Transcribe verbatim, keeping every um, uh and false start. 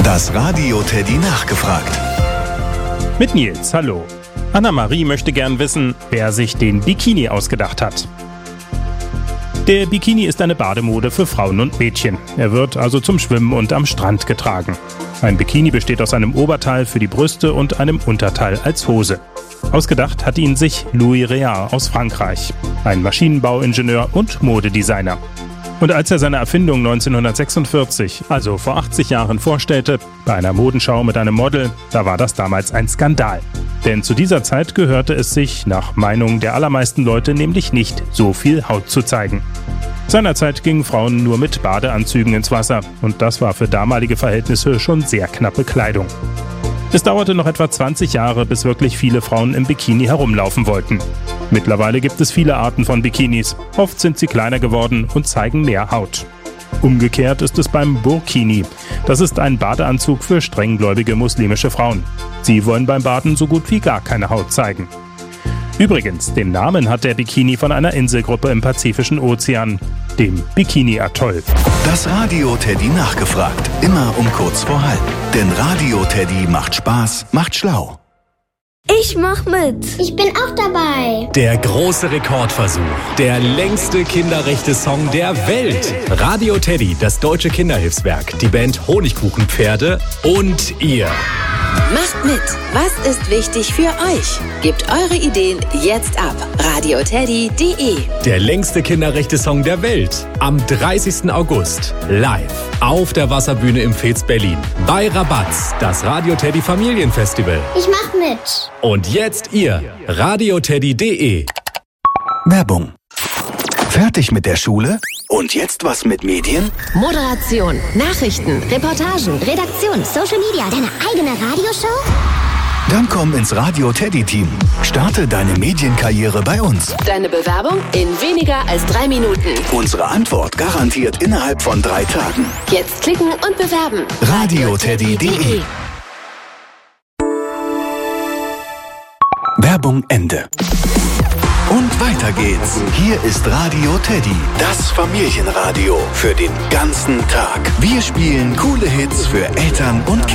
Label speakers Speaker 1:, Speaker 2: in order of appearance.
Speaker 1: Das Radio Teddy nachgefragt.
Speaker 2: Mit Nils, hallo. Anna-Marie möchte gern wissen, wer sich den Bikini ausgedacht hat. Der Bikini ist eine Bademode für Frauen und Mädchen. Er wird also zum Schwimmen und am Strand getragen. Ein Bikini besteht aus einem Oberteil für die Brüste und einem Unterteil als Hose. Ausgedacht hat ihn sich Louis Réard aus Frankreich, ein Maschinenbauingenieur und Modedesigner. Und als er seine Erfindung neunzehnhundertsechsundvierzig, also vor achtzig Jahren, vorstellte, bei einer Modenschau mit einem Model, da war das damals ein Skandal. Denn zu dieser Zeit gehörte es sich, nach Meinung der allermeisten Leute, nämlich nicht, so viel Haut zu zeigen. Seinerzeit gingen Frauen nur mit Badeanzügen ins Wasser und das war für damalige Verhältnisse schon sehr knappe Kleidung. Es dauerte noch etwa zwanzig Jahre, bis wirklich viele Frauen im Bikini herumlaufen wollten. Mittlerweile gibt es viele Arten von Bikinis. Oft sind sie kleiner geworden und zeigen mehr Haut. Umgekehrt ist es beim Burkini. Das ist ein Badeanzug für strenggläubige muslimische Frauen. Sie wollen beim Baden so gut wie gar keine Haut zeigen. Übrigens, den Namen hat der Bikini von einer Inselgruppe im Pazifischen Ozean, dem Bikini-Atoll.
Speaker 1: Das Radio Teddy nachgefragt. Immer um kurz vor halb. Denn Radio Teddy macht Spaß, macht schlau.
Speaker 3: Ich mach mit. Ich bin auch dabei.
Speaker 4: Der große Rekordversuch. Der längste Kinderrechte-Song der Welt. Radio Teddy, das deutsche Kinderhilfswerk, die Band Honigkuchenpferde und ihr.
Speaker 5: Macht mit. Was ist wichtig für euch? Gebt eure Ideen jetzt ab. radio teddy punkt de.
Speaker 4: Der längste Kinderrechte-Song der Welt. Am dreißigsten August. Live. Auf der Wasserbühne im Fez Berlin. Bei Rabatz. Das Radio Teddy Familienfestival.
Speaker 3: Ich mach mit.
Speaker 4: Und jetzt ihr. radio teddy punkt de.
Speaker 1: Werbung. Fertig mit der Schule? Und jetzt was mit Medien?
Speaker 5: Moderation, Nachrichten,
Speaker 3: Reportagen, Redaktion, Social Media, deine eigene Radioshow?
Speaker 1: Dann komm ins Radio Teddy Team. Starte deine Medienkarriere bei uns.
Speaker 5: Deine Bewerbung in weniger als drei Minuten.
Speaker 1: Unsere Antwort garantiert innerhalb von drei Tagen.
Speaker 5: Jetzt klicken und bewerben.
Speaker 1: radio teddy punkt de. Werbung Ende. Und weiter geht's. Hier ist Radio Teddy, das Familienradio für den ganzen Tag. Wir spielen coole Hits für Eltern und Kinder.